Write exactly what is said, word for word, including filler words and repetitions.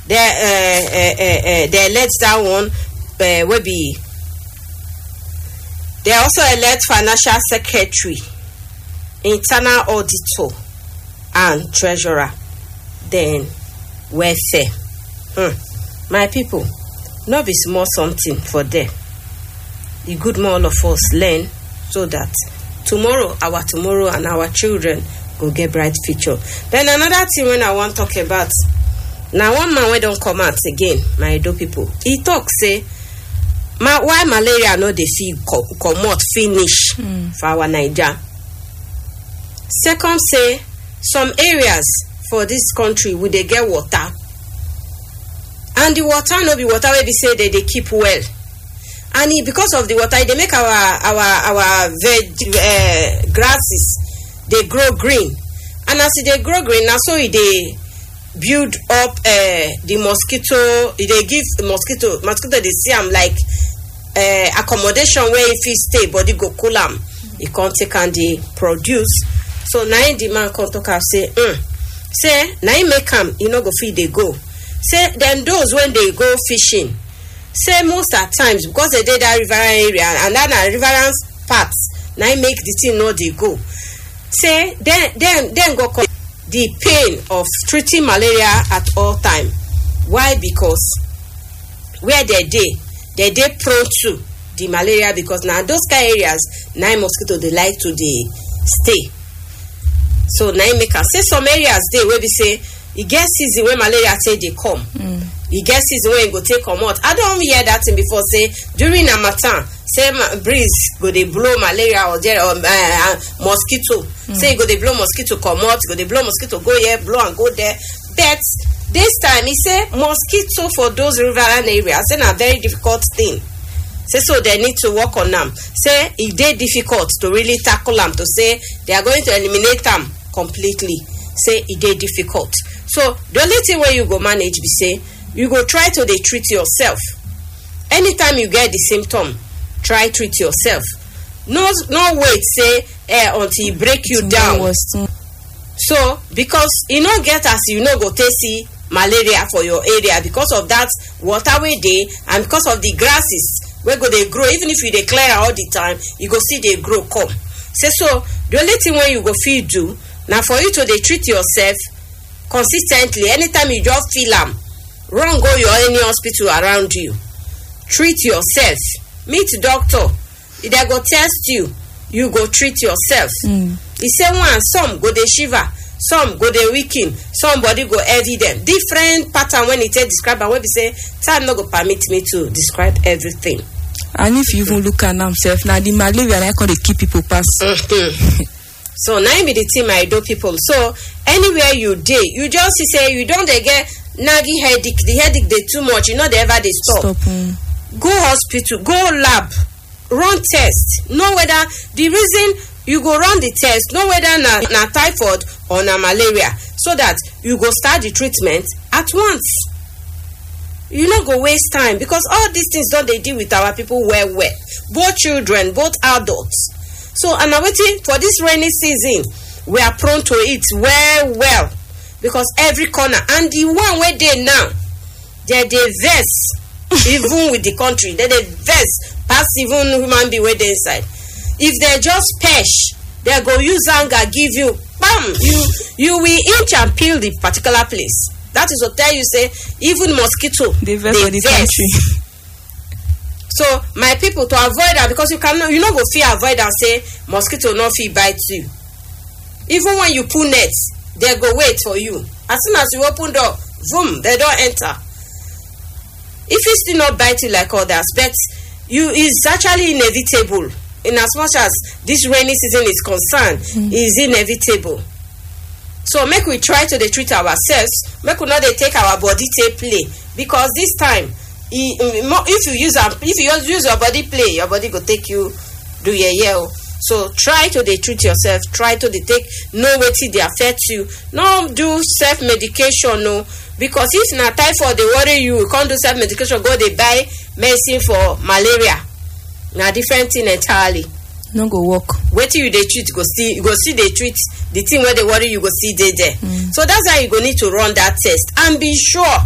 they uh, uh, uh, uh, they elect that one uh, will be. They also elect financial secretary, internal auditor, and treasurer. Then welfare. Hmm. My people, not be small something for them. The good more all of us learn so that tomorrow, our tomorrow and our children go get bright future. Then another thing when I want to talk about, now one man we don't come out again, my Edo people. He talk say, ma, why malaria no dey fit come out finish mm. for our Naija. Second say, some areas for this country we dey get water, and the water no be water wey be say they dey keep well. And it, because of the water, they make our our our veg uh, grasses they grow green, and as they grow green, now so they build up uh, the mosquito. They give the mosquito mosquito they see them like uh, accommodation where if it stay, body go cool them. It can't take and they produce. So now the man come talk and say, mm. say now make them, you know, go feed they go. Say then those when they go fishing. Say most at times because they did that riverine area and that na riverine parts now make the thing no they go. Say then then then go come the pain of treating malaria at all time. Why? Because where they dey they dey prone to the malaria because now those kind of areas now mosquito they like to they stay. So now make us say some areas they where we say it gets season when malaria say they come. Mm. You get season when you go take come out. I don't hear that thing before. Say during Harmattan, say breeze go they blow malaria or there or uh, mosquito. Mm. Say go they blow mosquito come out, go they blow mosquito go here, blow and go there. But this time he say mosquito for those riverine areas, say a very difficult thing. Say so they need to work on them. Say it they difficult to really tackle them to say they are going to eliminate them completely. Say it they difficult. So the only thing where you go manage be say. You go try to dey treat yourself. Anytime you get the symptom, try treat yourself. No, no wait say eh, until it break you it's down. So because you no get as you no go take see malaria for your area because of that waterway day and because of the grasses where go they grow. Even if you dey clear all the time, you go see they grow come. Say so the only thing when you go feel do now for you to dey treat yourself consistently. Anytime you just feel am. Run go your any hospital around you. Treat yourself. Meet doctor. If they go test you, you go treat yourself. Mm. He say one, some go they shiver, some go they weaken, somebody go evident. Different pattern when it describe and when we say time no go permit me to describe everything. And if you even look at themselves, now the malaria I can keep people pass. Mm-hmm. So now be the team I do people. So anywhere you day, you just say you don't they get naggy headache, the headache they too much, you know they ever they stop. stop mm. Go hospital, go lab, run test. Know whether the reason you go run the test, know whether na, na typhoid or na malaria, so that you go start the treatment at once. You not go waste time because all these things don't they deal with our people well well. Both children, both adults. So and I'm waiting for this rainy season, we are prone to it well well. Because every corner and the one where they now they they vex even with the country they they vex pass even human being where they inside. If they just pesh, they go use anger give you bam you you will inch and peel the particular place. That is what tell you say even mosquito they vex for the country. So my people to avoid that because you cannot you not go fear avoid and say mosquito no fit bite you. Even when you pull nets. They go wait for you. As soon as you open door, boom, they don't enter. If it's still not bite you like others, but you is actually inevitable. In as much as this rainy season is concerned, mm. is inevitable. So make we try to dey treat ourselves. Make we not dey take our body to play because this time, if you use if you use your body play, your body go take you do your yell. So try to dey treat yourself. Try to dey take know wetin dey affect you. No do self medication, no. Because if na typhoid dey worry you, you can't do self medication. Go dey buy medicine for malaria. Na different thing entirely. No go work. Wetin you dey treat go see you go see dey treat the thing where dey worry you go see dey there. Mm. So that's why you go need to run that test and be sure